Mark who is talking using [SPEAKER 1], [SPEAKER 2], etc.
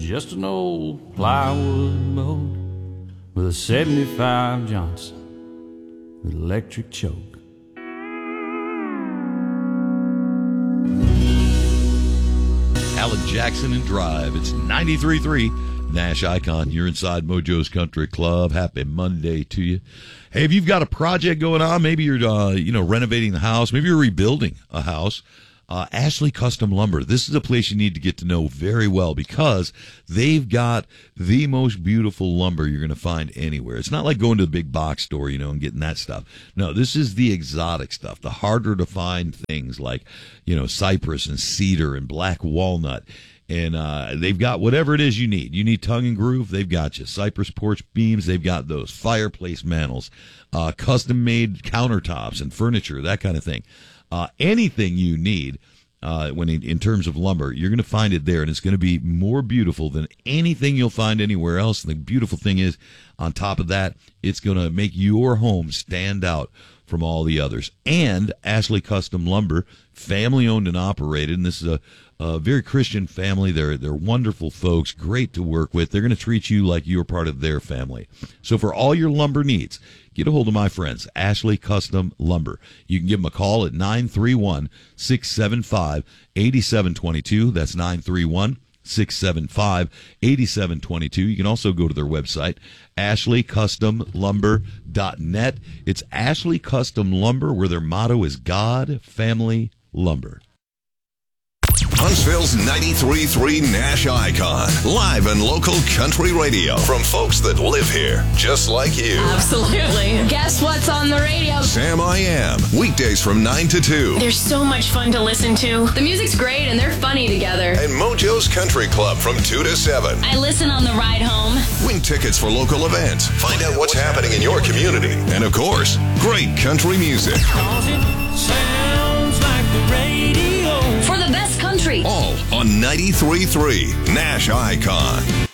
[SPEAKER 1] just an old plywood boat with a 75 Johnson with electric choke.
[SPEAKER 2] Alan Jackson and Drive. It's 93.3 Nash Icon. You're inside Mojo's Country Club. Happy Monday to you. Hey, if you've got a project going on, maybe you're renovating the house, maybe you're rebuilding a house. Ashley Custom Lumber. This is a place you need to get to know very well because they've got the most beautiful lumber you're going to find anywhere. It's not like going to the big box store, and getting that stuff. No, this is the exotic stuff, the harder to find things like, cypress and cedar and black walnut. And they've got whatever it is you need. You need tongue and groove, they've got you. Cypress porch beams, they've got those. Fireplace mantles, custom-made countertops and furniture, that kind of thing. Anything you need when in terms of lumber, you're going to find it there, and it's going to be more beautiful than anything you'll find anywhere else. And the beautiful thing is, on top of that, it's going to make your home stand out from all the others. And Ashley Custom Lumber, family-owned and operated, and this is a very Christian family. They're wonderful folks, great to work with. They're going to treat you like you're part of their family. So for all your lumber needs, get a hold of my friends, Ashley Custom Lumber. You can give them a call at 931-675-8722. That's 931-675-8722. You can also go to their website, ashleycustomlumber.net. It's Ashley Custom Lumber, where their motto is God, Family, Lumber.
[SPEAKER 3] Huntsville's 93.3 Nash Icon. Live and local country radio from folks that live here, just like you.
[SPEAKER 4] Absolutely. Guess what's on the radio?
[SPEAKER 3] Sam I Am. Weekdays from 9 to 2.
[SPEAKER 4] They're so much fun to listen to. The music's great and they're funny together.
[SPEAKER 3] And Mojo's Country Club from 2 to 7.
[SPEAKER 4] I listen on the ride home.
[SPEAKER 3] Win tickets for local events. Find out what's happening in your community. And of course, great country music.
[SPEAKER 5] Sounds like the radio.
[SPEAKER 4] For the best country.
[SPEAKER 3] All on 93.3 Nash Icon.